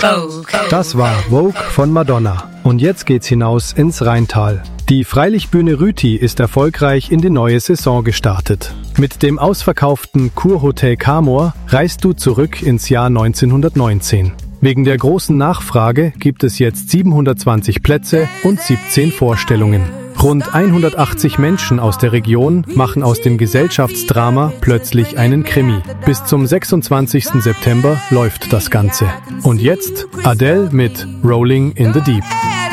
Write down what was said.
Das war Vogue von Madonna. Und jetzt geht's hinaus ins Rheintal. Die Freilichtbühne Rüti ist erfolgreich in die neue Saison gestartet. Mit dem ausverkauften Kurhotel Camor reist du zurück ins Jahr 1919. Wegen der großen Nachfrage gibt es jetzt 720 Plätze und 17 Vorstellungen. Rund 180 Menschen aus der Region machen aus dem Gesellschaftsdrama plötzlich einen Krimi. Bis zum 26. September läuft das Ganze. Und jetzt Adele mit Rolling in the Deep.